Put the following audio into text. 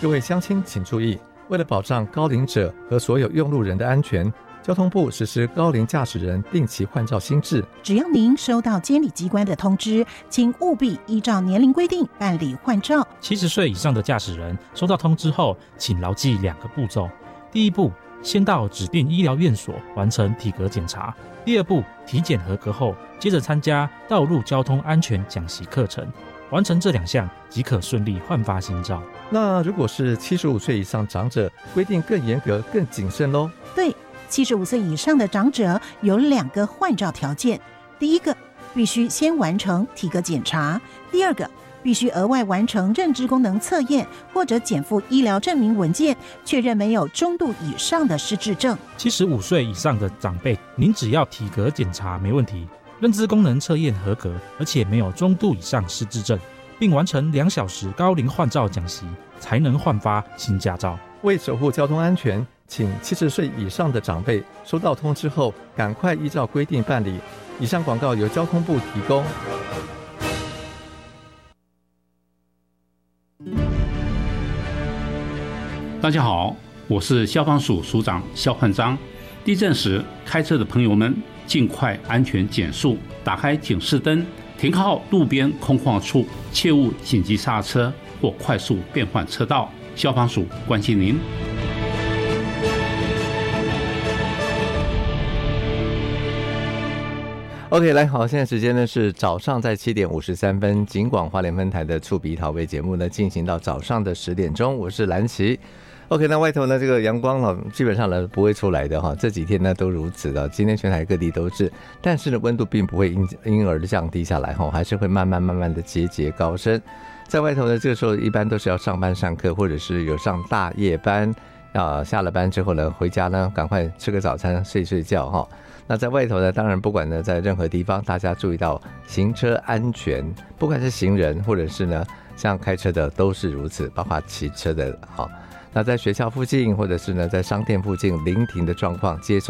各位乡亲请注意，为了保障高龄者和所有用路人的安全，交通部实施高龄驾驶人定期换照新制。 只要您收到监理机关的通知，请务必依照年龄规定办理换照。 70岁以上的驾驶人收到通知后，请牢记2个步骤。第一步，先到指定医疗院所完成体格检查。第二步，体检合格后，接着参加道路交通安全讲习课程。完成这2项即可顺利换发新照。 那如果是75岁以上长者，规定更严格更谨慎咯。 对，75岁以上的长者有2个换照条件。第一个，必须先完成体格检查；第二个，必须额外完成认知功能测验或者减负医疗证明文件，确认没有中度以上的失智症。 75岁以上的长辈，您只要体格检查没问题，认知功能测验合格，而且没有中度以上失智症，并完成2小时高龄换照讲习，才能换发新驾照。 为守护交通安全，请70岁以上的长辈收到通知后，赶快依照规定办理。以上广告由交通部提供。 大家好，我是消防署署长肖焕章。地震时，开车的朋友们尽快安全减速，打开警示灯，停靠路边空旷处，切勿紧急刹车或快速变换车道。消防署关心您。 OK， 来，好，现在时间呢是早上在7点53分，警广花莲分台的触鼻桃味节目呢进行到早上的10点钟，我是蓝琪。OK， 那外头呢这个阳光呢基本上呢不会出来的哈，这几天呢都如此的，今天全台各地都是，但是呢温度并不会因而的降低下来哈，还是会慢慢的节节高升。在外头呢这个时候一般都是要上班上课，或者是有上大夜班下了班之后呢回家呢赶快吃个早餐睡觉哈。那在外头呢，当然不管呢在任何地方，大家注意到行车安全，不管是行人或者是呢像开车的都是如此，包括骑车的哈。那在学校附近或者是呢在商店附近临停的状况，接送